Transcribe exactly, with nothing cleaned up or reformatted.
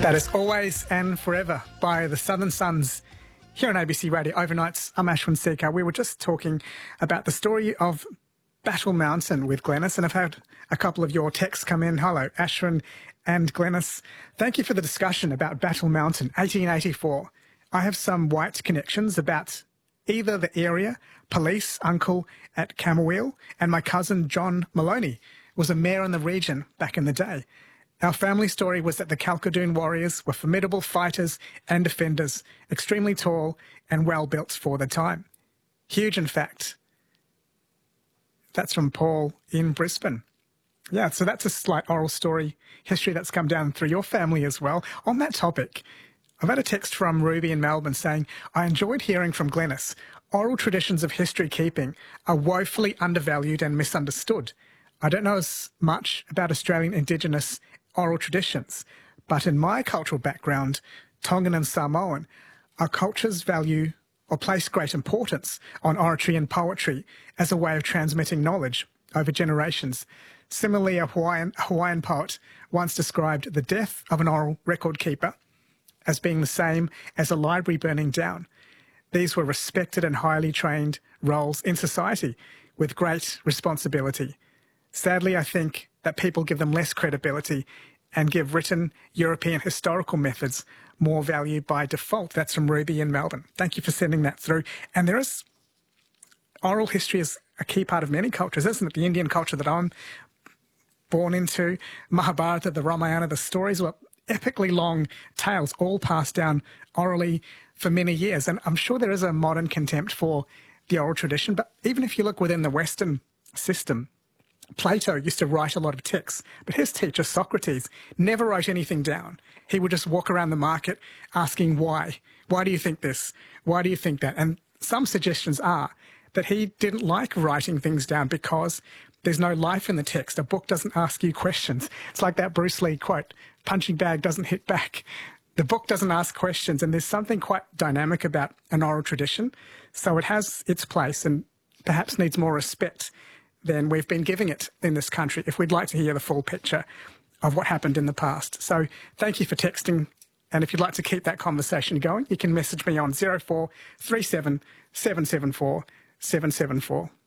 That is Always and Forever by the Southern Sons here on A B C Radio Overnights. I'm Ashwin Sekhar. We were just talking about the story of Battle Mountain with Glenys, and I've had a couple of your texts come in. Hello, Ashwin and Glenys. Thank you for the discussion about Battle Mountain, eighteen eighty-four. I have some white connections about either the area, police uncle at Camberwell, and my cousin John Maloney was a mayor in the region back in the day. Our family story was that the Kalkadoon warriors were formidable fighters and defenders, extremely tall and well built for the time. Huge, in fact. That's from Paul in Brisbane. Yeah, so that's a slight oral story history that's come down through your family as well. On that topic, I've had a text from Ruby in Melbourne saying, I enjoyed hearing from Glenys. Oral traditions of history keeping are woefully undervalued and misunderstood. I don't know as much about Australian Indigenous oral traditions, but in my cultural background, Tongan and Samoan, our cultures value or place great importance on oratory and poetry as a way of transmitting knowledge over generations. Similarly, a Hawaiian, Hawaiian poet once described the death of an oral record keeper as being the same as a library burning down. These were respected and highly trained roles in society with great responsibility. Sadly, I think that people give them less credibility and give written European historical methods more value by default. That's from Ruby in Melbourne. Thank you for sending that through. And there is, oral history is a key part of many cultures, isn't it? The Indian culture that I'm born into, Mahabharata, the Ramayana, the stories were epically long tales, all passed down orally for many years. And I'm sure there is a modern contempt for the oral tradition, but even if you look within the Western system, Plato used to write a lot of texts, but his teacher, Socrates, never wrote anything down. He would just walk around the market asking why. Why do you think this? Why do you think that? And some suggestions are that he didn't like writing things down because there's no life in the text. A book doesn't ask you questions. It's like that Bruce Lee quote, punching bag doesn't hit back. The book doesn't ask questions, and there's something quite dynamic about an oral tradition. So it has its place and perhaps needs more respect than we've been giving it in this country if we'd like to hear the full picture of what happened in the past. So thank you for texting. And if you'd like to keep that conversation going, you can message me on zero four three seven, seven seven four, seven seven four.